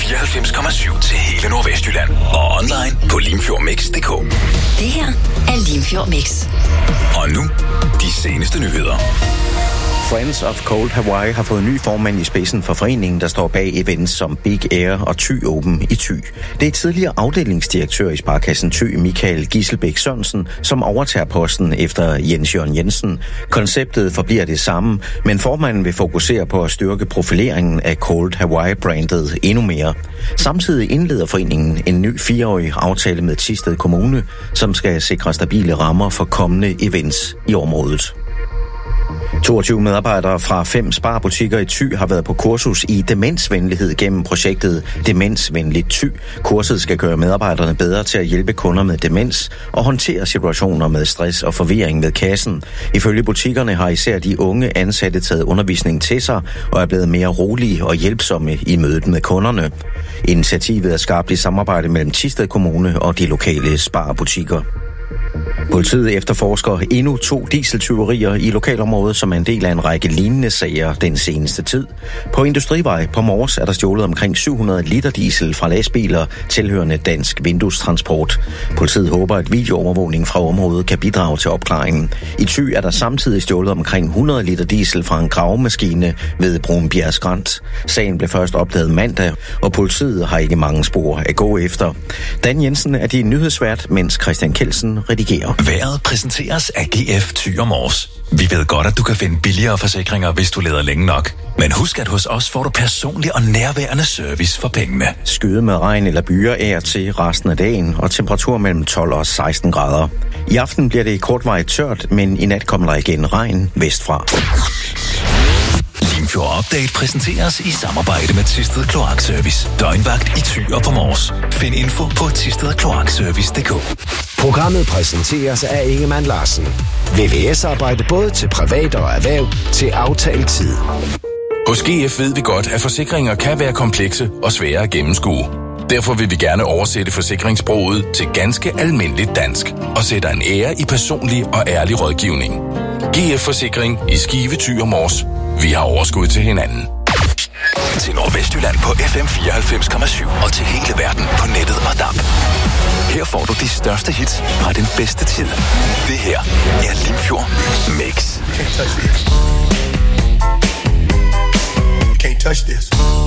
94,7 til hele Nordvestjylland. Og online på limfjordmix.dk. Det her er Limfjord Mix. Og nu, de seneste nyheder. Friends of Cold Hawaii har fået ny formand i spidsen for foreningen, der står bag events som Big Air og Thy Open i Thy. Det er tidligere afdelingsdirektør i Sparkassen Thy, Michael Gisselbæk Sørensen, som overtager posten efter Jens Jørgen Jensen. Konceptet forbliver det samme, men formanden vil fokusere på at styrke profileringen af Cold Hawaii-brandet endnu mere. Samtidig indleder foreningen en ny 4-årig aftale med Thisted Kommune, som skal sikre stabile rammer for kommende events i området. 22 medarbejdere fra 5 sparbutikker i Thy har været på kursus i demensvenlighed gennem projektet Demensvenligt Thy. Kurset skal gøre medarbejderne bedre til at hjælpe kunder med demens og håndtere situationer med stress og forvirring ved kassen. Ifølge butikkerne har især de unge ansatte taget undervisningen til sig og er blevet mere rolige og hjælpsomme i mødet med kunderne. Initiativet er skabt i samarbejde mellem Thisted Kommune og de lokale sparbutikker. Politiet efterforsker endnu 2 dieseltyverier i lokalområdet, som er en del af en række lignende sager den seneste tid. På Industrivej på Mors er der stjålet omkring 700 liter diesel fra lastbiler tilhørende Dansk Vinduestransport. Politiet håber, at videoovervågning fra området kan bidrage til opklaringen. I Thy er der samtidig stjålet omkring 100 liter diesel fra en gravemaskine ved Brunbjerg Skrant. Sagen blev først opdaget mandag, og politiet har ikke mange spor at gå efter. Dan Jensen er din nyhedsvært, mens Christian Kelsen redigerer. Vejret præsenteres af GF Thy og Mors. Vi ved godt, at du kan finde billigere forsikringer, hvis du leder længe nok. Men husk, at hos os får du personlig og nærværende service for pengene. Skyde med regn eller byer af til resten af dagen, og temperatur mellem 12 og 16 grader. I aften bliver det kortvarigt tørt, men i nat kommer der igen regn vestfra. Limfjord Update præsenteres i samarbejde med Thisted Kloakservice. Døgnvagt i Thy og på Mors. Find info på thistedkloakservice.dk. Programmet præsenteres af Ingemann Larsen. VVS-arbejde både til privat og erhverv til aftalt tid. Hos GF ved vi godt, at forsikringer kan være komplekse og svære at gennemskue. Derfor vil vi gerne oversætte forsikringssproget til ganske almindeligt dansk og sætte en ære i personlig og ærlig rådgivning. GF Forsikring i Skive, Thy og Mors. Vi har overskud til hinanden. Til Nordvestjylland på FM 94,7 og til hele verden på nettet og DAB. Her får du de største hits fra den bedste tid. Det her er Limfjord Mix. Can't touch this.